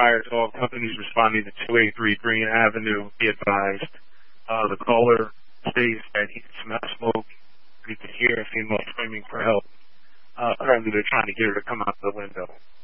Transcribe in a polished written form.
prior to all companies responding to 283 Green Avenue, be advised. The caller states that he can smell smoke. He can hear a female screaming for help. Apparently they're trying to get her to come out the window.